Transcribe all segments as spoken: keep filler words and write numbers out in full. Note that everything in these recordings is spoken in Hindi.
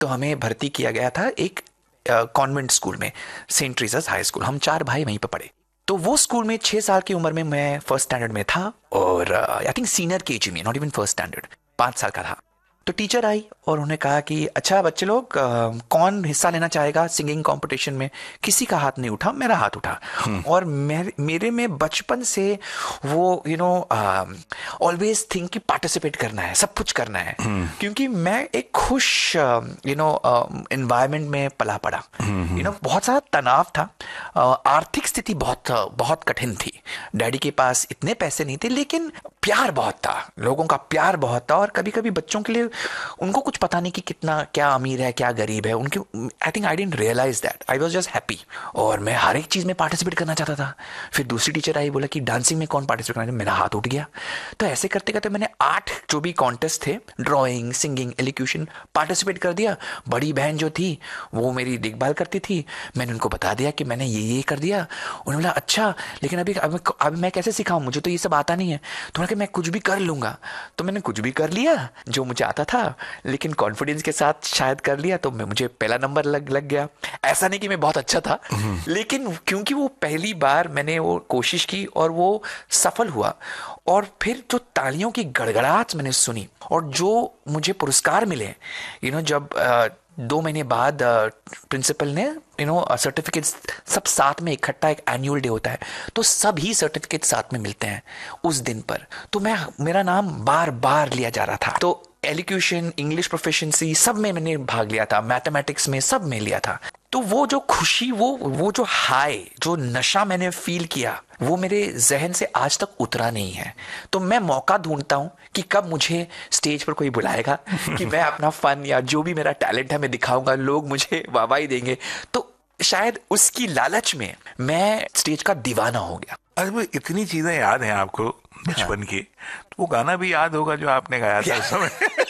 तो हमें भर्ती किया गया था एक कॉन्वेंट स्कूल में, सेंट ट्रीजस हाई स्कूल। हम चार भाई वहीं पर पढ़े। तो वो स्कूल में छः साल की उम्र में मैं फर्स्ट स्टैंडर्ड में था, और आई थिंक सीनियर केजी में, नॉट इवन फर्स्ट स्टैंडर्ड, पाँच साल का था। तो टीचर आई और उन्होंने कहा कि अच्छा बच्चे लोग, अ, कौन हिस्सा लेना चाहेगा सिंगिंग कंपटीशन में। किसी का हाथ नहीं उठा, मेरा हाथ उठा। और मेरे मेरे में बचपन से वो यू नो ऑलवेज थिंक कि पार्टिसिपेट करना है, सब कुछ करना है, क्योंकि मैं एक खुश यू नो एनवायरनमेंट में पला पड़ा। यू नो बहुत सारा तनाव था, uh, आर्थिक स्थिति बहुत बहुत कठिन थी। डैडी के पास इतने पैसे नहीं थे, लेकिन प्यार बहुत था, लोगों का प्यार बहुत था। और कभी कभी बच्चों के लिए उनको कुछ पता नहीं कि कितना क्या अमीर है क्या गरीब है उनके। I think I didn't realise that, I was just happy, और मैं हर एक चीज में पार्टिसिपेट करना चाहता था। फिर दूसरी टीचर आई, बोला कि डांसिंग में कौन पार्टिसिपेट करना है, मेरा हाथ उठ गया। तो ऐसे करते करते मैंने आठ जो भी कॉन्टेस्ट थे, ड्राइंग, सिंगिंग, एलिक्यूशन, पार्टिसिपेट कर दिया। बड़ी बहन जो थी वो मेरी देखभाल करती थी, मैंने उनको बता दिया कि मैंने ये ये कर दिया। उन्होंने बोला अच्छा, लेकिन अभी अभी, अभी मैं कैसे सिखाऊं, मुझे तो ये सब आता नहीं है। तो मैं कुछ भी कर लूंगा। तो मैंने कुछ भी कर लिया जो मुझे आता था, लेकिन कॉन्फिडेंस के साथ शायद कर लिया, तो मैं मुझे पहला नंबर लग लग गया। ऐसा नहीं कि मैं बहुत अच्छा था, लेकिन क्योंकि वो पहली बार मैंने वो कोशिश की और वो सफल हुआ। और फिर जो तालियों की गड़गड़ाहट मैंने सुनी और जो मुझे पुरस्कार मिले, यू नो जब आ, दो महीने बाद प्रिंसिपल ने यू नो सर्टिफिकेट्स सब साथ में इकट्ठा, एक एनुअल डे होता है, तो सभी सर्टिफिकेट साथ में मिलते हैं उस दिन पर। तो मैं मेरा नाम बार बार लिया जा रहा था। तो एलिक्यूशन, इंग्लिश प्रोफिशिएंसी सब में मैंने भाग लिया था, मैथमेटिक्स में सब में लिया था। तो वो जो खुशी, वो वो जो हाई, जो नशा मैंने फील किया, वो मेरे जहन से आज तक उतरा नहीं है। तो मैं मौका ढूंढता हूं कि कब मुझे स्टेज पर कोई बुलाएगा कि मैं अपना फन या जो भी मेरा टैलेंट है मैं दिखाऊंगा, लोग मुझे वाहवाही देंगे। तो शायद उसकी लालच में मैं स्टेज का दीवाना हो गया। अरे इतनी चीजें याद हैं आपको बचपन की, तो वो गाना भी याद होगा जो आपने गाया था उस समय।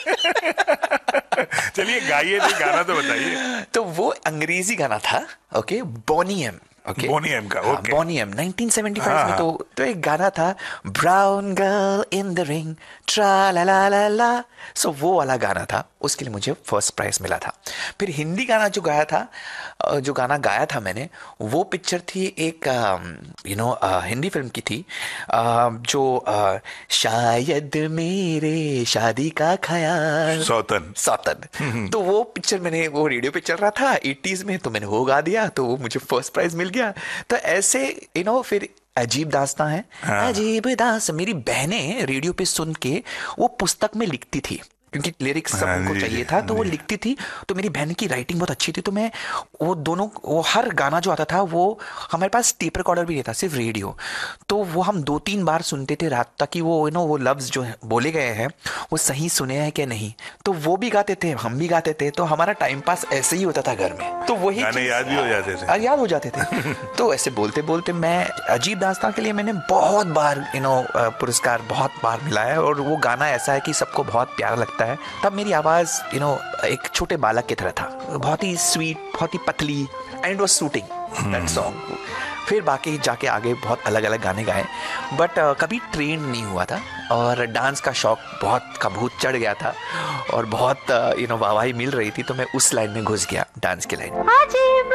चलिए गाइए, तो गाना तो बताइए। तो वो अंग्रेजी गाना था, okay, Bonnie M. Okay, Bonnie M का, okay, Bonnie am nineteen seventy five में। तो तो एक गाना था, brown girl in the ring, ट्रा ला ला ला ला। सो वो वाला गाना था, उसके लिए मुझे फर्स्ट प्राइज मिला था। फिर हिंदी गाना जो गाया था, जो गाना गाया था मैंने, वो पिक्चर थी एक यू नो हिंदी फिल्म की थी, जो शायद मेरे शादी का ख्याल, सौतन सौतन। तो वो पिक्चर मैंने, वो रेडियो पे चल रहा था एटीज़ में, तो मैंने वो गा दिया, तो वो मुझे फर्स्ट प्राइज मिल गया। तो ऐसे यू नो फिर अजीब दास्तां है। हाँ। अजीब दास्तां मेरी बहनें रेडियो पे सुन के वो पुस्तक में लिखती थी, क्योंकि लिरिक्स सबको चाहिए था, तो वो लिखती थी। तो मेरी बहन की राइटिंग बहुत अच्छी थी, तो मैं वो दोनों, वो हर गाना जो आता था, वो हमारे पास टेप रिकॉर्डर भी नहीं था, सिर्फ रेडियो। तो वो हम दो तीन बार सुनते थे रात तक कि वो यू नो वो लफ्ज जो बोले गए हैं वो सही सुने हैं कि नहीं। तो वो भी गाते थे, हम भी गाते थे, तो हमारा टाइम पास ऐसे ही होता था घर में। तो वही याद भी हो जाते थे, याद हो जाते थे। तो ऐसे बोलते बोलते मैं, अजीब दास्तां के लिए मैंने बहुत बार यू नो पुरस्कार बहुत बार मिला है। और वो गाना ऐसा है कि सबको बहुत प्यारा लगता है। तब मेरी आवाज यू नो एक छोटे बालक की तरह था, बहुत ही स्वीट, बहुत ही पतली, and it was shooting that song. फिर बाकी जाके आगे बहुत अलग अलग गाने गाए, बट uh, कभी ट्रेन नहीं हुआ था। और डांस का शौक बहुत का भूत चढ़ गया था, और बहुत यू नो वाहवाही मिल रही थी, तो मैं उस लाइन में घुस गया, डांस की लाइन।